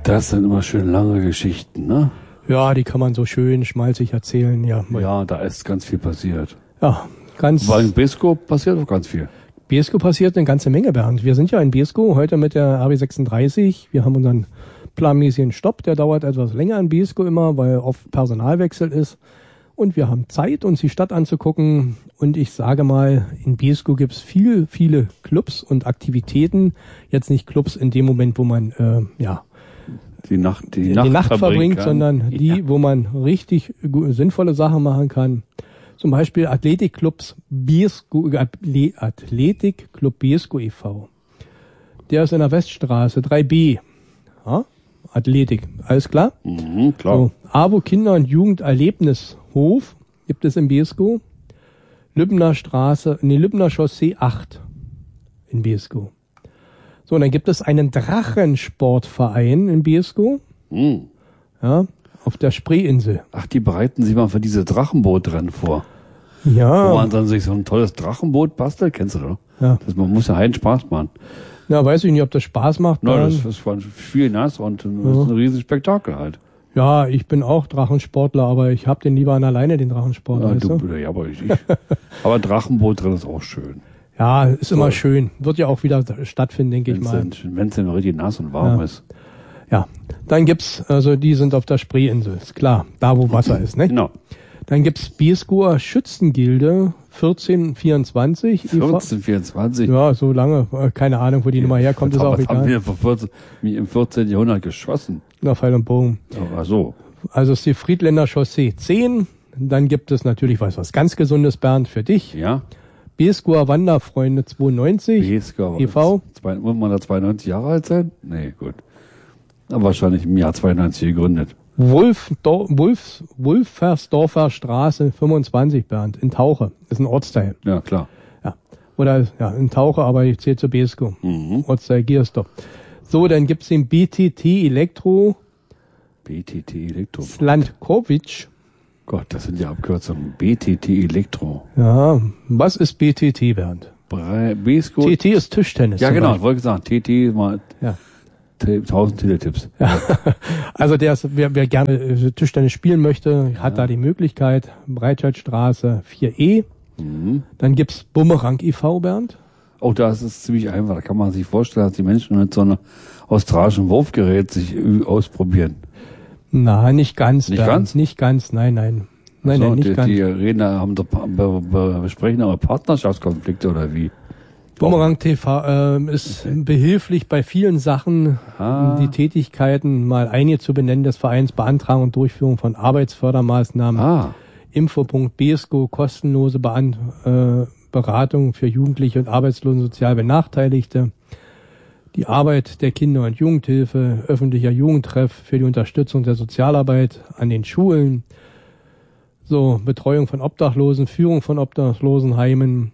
Das sind immer schön lange Geschichten, ne? Ja, die kann man so schön schmalzig erzählen, ja. Ja, da ist ganz viel passiert. Ja, ganz. Weil in Beeskow passiert auch ganz viel. Beeskow passiert eine ganze Menge, Bernd. Wir sind ja in Beeskow heute mit der RB36. Wir haben unseren planmäßigen Stopp, der dauert etwas länger in Beeskow immer, weil oft Personalwechsel ist. Und wir haben Zeit, uns die Stadt anzugucken. Und ich sage mal, in Beeskow gibt's viele Clubs und Aktivitäten. Jetzt nicht Clubs in dem Moment, wo man die Nacht verbringt, kann. sondern die, wo man richtig sinnvolle Sachen machen kann. Zum Beispiel Athletikclub Beeskow e.V. Der ist in der Weststraße 3b. Ja? Athletik, alles klar? Mhm, klar. So, AWO Kinder- und Jugenderlebnishof gibt es in Beeskow. Lübbener Chaussee 8 in Beeskow. So, und dann gibt es einen Drachensportverein in Beeskow. Mhm. Ja, auf der Spreeinsel. Ach, die bereiten sich mal für diese Drachenbootrennen vor. Ja. Wo man dann sich so ein tolles Drachenboot bastelt, kennst du doch? Ja. Man muss ja heiden Spaß machen. Ja, weiß ich nicht, ob das Spaß macht. Na, das war viel nass und das ist ein riesiges Spektakel halt. Ja, ich bin auch Drachensportler, aber ich hab den lieber an alleine, den Drachensport. Ja, weißt du? ja, aber ich. Aber Drachenboot drin ist auch schön. Ja, ist immer schön. Wird ja auch wieder stattfinden, denke ich mal. Wenn es denn richtig nass und warm ist. Ja, dann gibt's, also die sind auf der Spreeinsel, ist klar, da wo Wasser ist, ne? Genau. Dann gibt's Beeskower Schützengilde 1424. 1424? Ja, so lange, keine Ahnung, wo die Nummer herkommt, ist auch egal. Haben wir im 14. Jahrhundert geschossen. Na, Pfeil und Bogen. Ach so. Also ist die Friedländer Chaussee 10. Dann gibt es natürlich was ganz Gesundes, Bernd, für dich. Ja. Beeskower Wanderfreunde 92 Beeskower e.V. Muss man da 92 Jahre alt sein? Nee, gut. Aber wahrscheinlich im Jahr 92 gegründet. Wolfersdorfer Straße 25, Bernd, in Tauche. Ist ein Ortsteil. Ja, klar. Ja. Oder, ja, in Tauche, aber ich zähle zu Beeskow. Ortsteil Giersdorf. So, dann gibt's den BTT Elektro. Slandkowitsch. Gott, das sind ja Abkürzungen. BTT Elektro. Ja, was ist BTT, Bernd? Beeskow. TT ist Tischtennis. Ja, genau, wollte ich sagen. TT mal. Ja. 1000 Teletipps. Ja. Also wer gerne Tischtennis spielen möchte, hat da die Möglichkeit. Breitscheidstraße 4E. Dann gibt's Bumerang e.V., Bernd. Oh, das ist ziemlich einfach. Da kann man sich vorstellen, dass die Menschen mit so einem australischen Wurfgerät sich ausprobieren. Na, nicht ganz, Nicht Bernd. ganz? Nicht ganz, nein. Nein, nicht ganz. Die reden, besprechen aber Partnerschaftskonflikte oder wie? Bumerang TV ist behilflich bei vielen Sachen, die Tätigkeiten mal einige zu benennen des Vereins, Beantragung und Durchführung von Arbeitsfördermaßnahmen, Info.Punkt Beeskow, kostenlose Beratung für Jugendliche und Arbeitslosen sozial Benachteiligte, die Arbeit der Kinder- und Jugendhilfe, öffentlicher Jugendtreff für die Unterstützung der Sozialarbeit an den Schulen, so Betreuung von Obdachlosen, Führung von Obdachlosenheimen,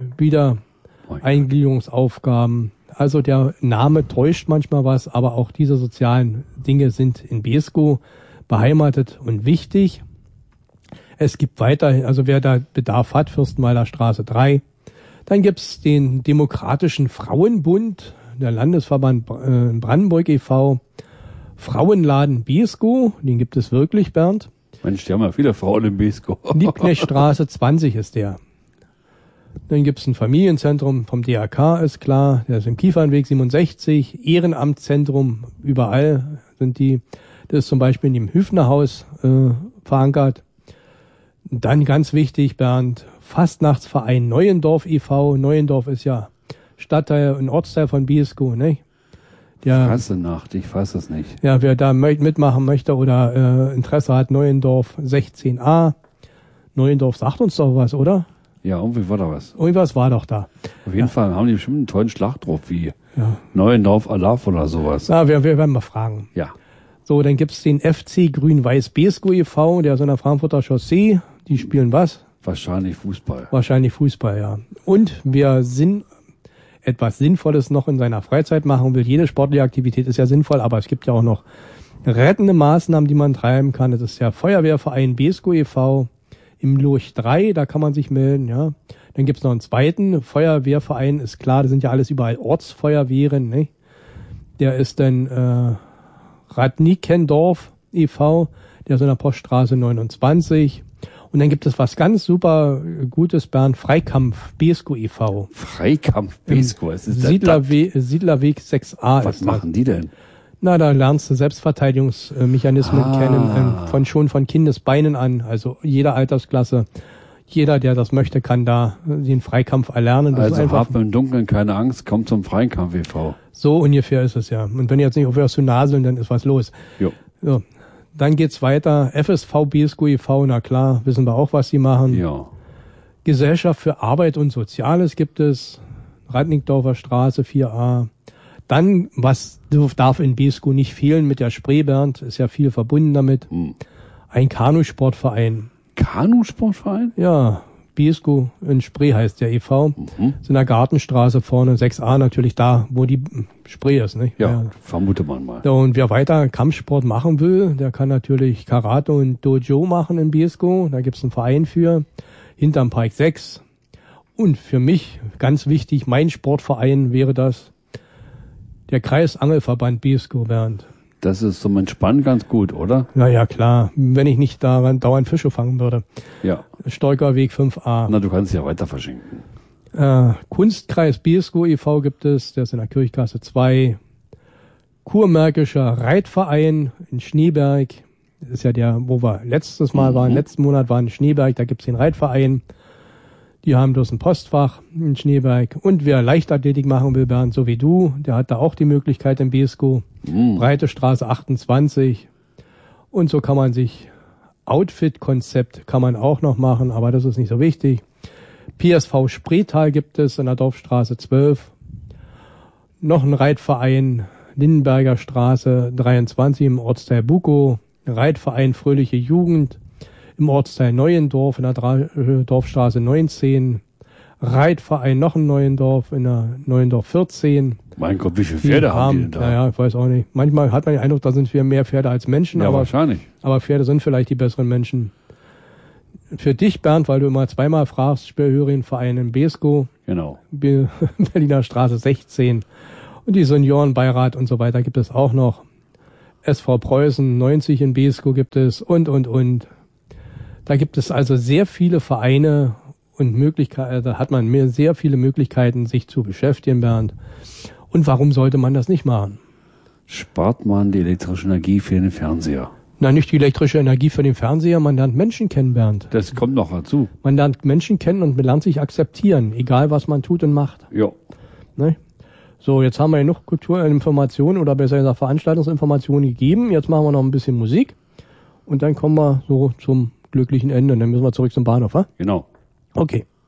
Eingliederungsaufgaben. Also der Name täuscht manchmal was, aber auch diese sozialen Dinge sind in Beeskow beheimatet und wichtig. Es gibt weiter, also wer da Bedarf hat, Fürstenwalder Straße 3. Dann gibt's den Demokratischen Frauenbund, der Landesverband Brandenburg e.V., Frauenladen Beeskow, den gibt es wirklich, Bernd. Mensch, die haben ja viele Frauen in Beeskow. Liebknechtstraße 20 ist der. Dann gibt's ein Familienzentrum vom DRK, ist klar. Der ist im Kiefernweg 67. Ehrenamtszentrum, überall sind die. Das ist zum Beispiel in dem Hüfnerhaus verankert. Dann ganz wichtig, Bernd, Fastnachtsverein Neuendorf e.V. Neuendorf ist ja Stadtteil und Ortsteil von Beeskow, ne? Ich fasse es nicht. Ja, wer da mitmachen möchte oder Interesse hat, Neuendorf 16a. Neuendorf sagt uns doch was, oder? Ja, irgendwie war da was. Irgendwas war doch da. Auf jeden Fall haben die bestimmt einen tollen Schlachtruf wie Neuendorf Alaf oder sowas. Ja, wir werden mal fragen. Ja. So, dann gibt's den FC Grün-Weiß Beeskow e.V., der ist an der Frankfurter Chaussee. Die spielen was? Wahrscheinlich Fußball. Wahrscheinlich Fußball, ja. Und wer etwas Sinnvolles noch in seiner Freizeit machen will, jede sportliche Aktivität ist ja sinnvoll, aber es gibt ja auch noch rettende Maßnahmen, die man treiben kann. Das ist der Feuerwehrverein Beeskow e.V. im Lurch 3, da kann man sich melden, ja. Dann gibt's noch einen zweiten Feuerwehrverein, ist klar, das sind ja alles überall Ortsfeuerwehren, ne? Der ist dann Radnikendorf e.V., der ist in der Poststraße 29. Und dann gibt es was ganz super Gutes, Bernd, Freikampf Beeskow e.V. Freikampf Beeskow, was ist Siedlerweg 6a. Was machen die denn? Na, da lernst du Selbstverteidigungsmechanismen kennen, schon von Kindesbeinen an, also jeder Altersklasse. Jeder, der das möchte, kann da den Freikampf erlernen. Das also habt im Dunkeln keine Angst, kommt zum Freikampf e.V. So ungefähr ist es ja. Und wenn du jetzt nicht aufhörst zu naseln, dann ist was los. Jo. So. Dann geht's weiter. FSV Beeskow e.V., na klar, wissen wir auch, was sie machen. Ja. Gesellschaft für Arbeit und Soziales gibt es. Radnikdorfer Straße 4a. Dann, was darf in Beeskow nicht fehlen mit der Spree, Bernd, ist ja viel verbunden damit. Ein Kanusportverein. Kanusportverein? Ja, Beeskow in Spree heißt der e.V. Ist in der Gartenstraße vorne, 6a natürlich da, wo die Spree ist, nicht? Ja, vermute man mal. Ja, und wer weiter Kampfsport machen will, der kann natürlich Karate und Dojo machen in Beeskow. Da gibt's einen Verein für, hinterm Park 6. Und für mich, ganz wichtig, mein Sportverein wäre das, der Kreisangelverband Beeskow, Bernd. Das ist zum Entspannen ganz gut, oder? Ja, klar. Wenn ich nicht daran dauernd Fische fangen würde. Ja. Stolkerweg 5a. Na, du kannst ja weiter verschenken. Kunstkreis Beeskow e.V. gibt es, der ist in der Kirchgasse 2. Kurmärkischer Reitverein in Schneeberg. Das ist ja der, wo wir letztes Mal waren, letzten Monat waren in Schneeberg, da gibt's den Reitverein. Die haben bloß ein Postfach in Schneeberg. Und wer Leichtathletik machen will, Bernd, so wie du, der hat da auch die Möglichkeit in Beeskow. Breite Straße 28. Und so kann man sich Outfit-Konzept kann man auch noch machen, aber das ist nicht so wichtig. PSV Spreetal gibt es in der Dorfstraße 12. Noch ein Reitverein, Lindenberger Straße 23 im Ortsteil Bukow. Reitverein Fröhliche Jugend im Ortsteil Neuendorf in der Dorfstraße 19. Reitverein noch in Neuendorf in der Neuendorf 14. Mein Gott, wie viele Pferde haben die denn da? Naja, ich weiß auch nicht. Manchmal hat man den Eindruck, da sind wir mehr Pferde als Menschen. Ja, aber wahrscheinlich. Aber Pferde sind vielleicht die besseren Menschen. Für dich, Bernd, weil du immer zweimal fragst, Speerhörienverein in Beeskow. Genau. Berliner Straße 16. Und die Seniorenbeirat und so weiter gibt es auch noch. SV Preußen 90 in Beeskow gibt es und. Da gibt es also sehr viele Vereine und Möglichkeiten, da hat man sehr viele Möglichkeiten, sich zu beschäftigen, Bernd. Und warum sollte man das nicht machen? Spart man die elektrische Energie für den Fernseher? Na, nicht die elektrische Energie für den Fernseher, man lernt Menschen kennen, Bernd. Das kommt noch dazu. Man lernt Menschen kennen und man lernt sich akzeptieren, egal was man tut und macht. Ja. Ne? So, jetzt haben wir genug Kulturinformationen oder besser gesagt Veranstaltungsinformationen gegeben. Jetzt machen wir noch ein bisschen Musik und dann kommen wir so zum glücklichen Ende und dann müssen wir zurück zum Bahnhof, wa? Genau. Okay.